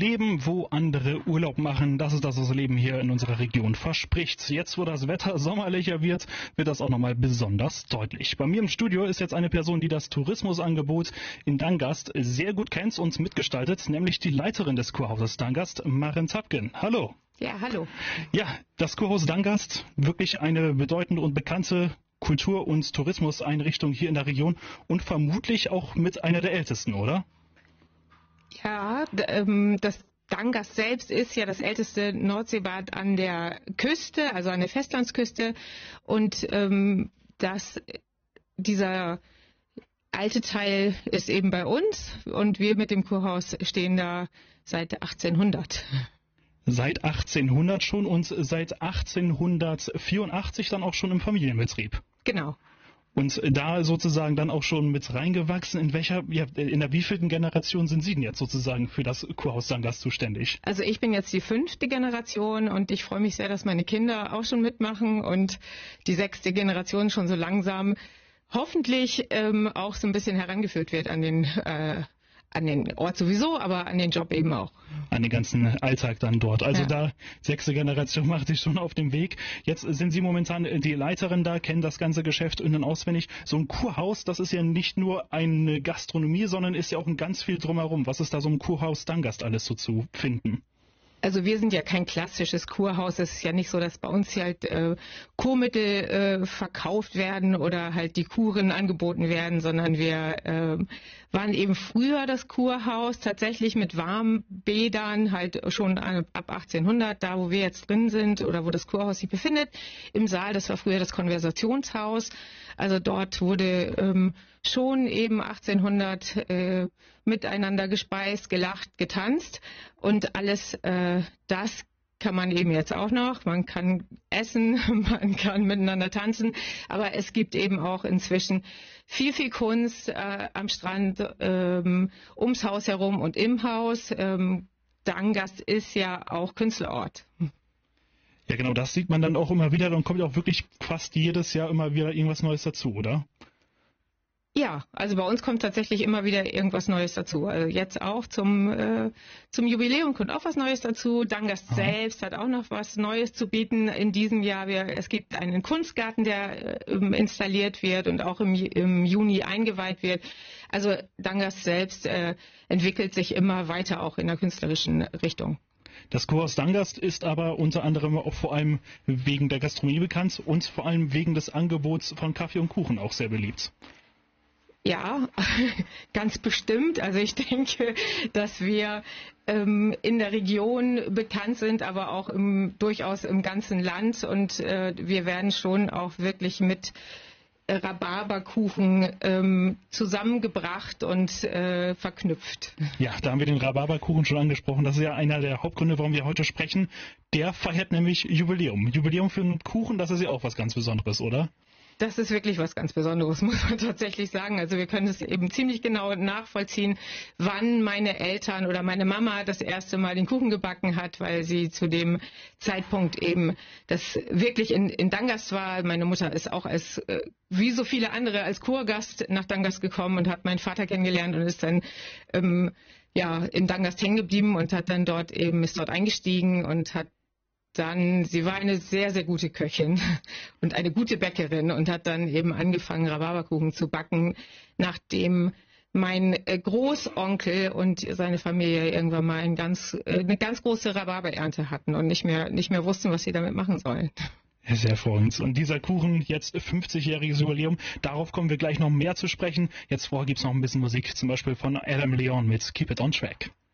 Leben, wo andere Urlaub machen. Das ist das, was das Leben hier in unserer Region verspricht. Jetzt, wo das Wetter sommerlicher wird, wird das auch nochmal besonders deutlich. Bei mir im Studio ist jetzt eine Person, die das Tourismusangebot in Dangast sehr gut kennt und mitgestaltet, nämlich die Leiterin des Kurhauses Dangast, Maren Zapken. Hallo. Ja, hallo. Ja, das Kurhaus Dangast, wirklich eine bedeutende und bekannte Kultur- und Tourismuseinrichtung hier in der Region und vermutlich auch mit einer der ältesten, oder? Ja, das Dangast selbst ist ja das älteste Nordseebad an der Küste, also an der Festlandsküste. Und dieser alte Teil ist eben bei uns und wir mit dem Kurhaus stehen da seit 1800. Seit 1800 schon und seit 1884 dann auch schon im Familienbetrieb. Genau. Und da sozusagen dann auch schon mit reingewachsen. In der wievielten Generation sind Sie denn jetzt sozusagen für das Kurhaus Dangast zuständig? Also ich bin jetzt die 5. Generation und ich freue mich sehr, dass meine Kinder auch schon mitmachen und die 6. Generation schon so langsam hoffentlich auch so ein bisschen herangeführt wird an den Ort sowieso, aber an den Job eben auch. An den ganzen Alltag dann dort. Also ja. Da 6. Generation macht sich schon auf dem Weg. Jetzt sind Sie momentan die Leiterin da, kennen das ganze Geschäft in- und auswendig. So ein Kurhaus, das ist ja nicht nur eine Gastronomie, sondern ist ja auch ein ganz viel drumherum. Was ist da so im Kurhaus Dangast alles so zu finden? Also wir sind ja kein klassisches Kurhaus. Es ist ja nicht so, dass bei uns hier halt Kurmittel verkauft werden oder halt die Kuren angeboten werden, sondern wir waren eben früher das Kurhaus, tatsächlich mit Warmbädern, halt schon ab 1800, da wo wir jetzt drin sind oder wo das Kurhaus sich befindet. Im Saal, das war früher das Konversationshaus. Also dort wurde schon eben 1800 miteinander gespeist, gelacht, getanzt und alles das kann man eben jetzt auch noch. Man kann essen, man kann miteinander tanzen, aber es gibt eben auch inzwischen viel Kunst am Strand, ums Haus herum und im Haus. Dangast ist ja auch Künstlerort. Ja genau, das sieht man dann auch immer wieder. Dann kommt auch wirklich fast jedes Jahr immer wieder irgendwas Neues dazu, oder? Ja, also bei uns kommt tatsächlich immer wieder irgendwas Neues dazu. Also jetzt auch zum Jubiläum kommt auch was Neues dazu. Dangast selbst hat auch noch was Neues zu bieten in diesem Jahr. Es gibt einen Kunstgarten, der installiert wird und auch im Juni eingeweiht wird. Also Dangast selbst entwickelt sich immer weiter auch in der künstlerischen Richtung. Das Kurhaus Dangast ist aber unter anderem auch vor allem wegen der Gastronomie bekannt und vor allem wegen des Angebots von Kaffee und Kuchen auch sehr beliebt. Ja, ganz bestimmt. Also ich denke, dass wir in der Region bekannt sind, aber auch durchaus im ganzen Land. Und wir werden schon auch wirklich mit Rhabarberkuchen zusammengebracht und verknüpft. Ja, da haben wir den Rhabarberkuchen schon angesprochen. Das ist ja einer der Hauptgründe, warum wir heute sprechen. Der feiert nämlich Jubiläum. Jubiläum für einen Kuchen, das ist ja auch was ganz Besonderes, oder? Das ist wirklich was ganz Besonderes, muss man tatsächlich sagen. Also wir können es eben ziemlich genau nachvollziehen, wann meine Eltern oder meine Mama das erste Mal den Kuchen gebacken hat, weil sie zu dem Zeitpunkt eben das wirklich in Dangast war. Meine Mutter ist auch wie so viele andere als Kurgast nach Dangast gekommen und hat meinen Vater kennengelernt und ist dann in Dangast hängen geblieben und ist dort eingestiegen und sie war eine sehr, sehr gute Köchin und eine gute Bäckerin und hat dann eben angefangen, Rhabarberkuchen zu backen, nachdem mein Großonkel und seine Familie irgendwann mal eine ganz große Rhabarberernte hatten und nicht mehr wussten, was sie damit machen sollen. Sehr hervorragend. Und dieser Kuchen, jetzt 50-jähriges Jubiläum, darauf kommen wir gleich noch mehr zu sprechen. Jetzt vorher gibt's noch ein bisschen Musik, zum Beispiel von Adam Leon mit Keep It On Track.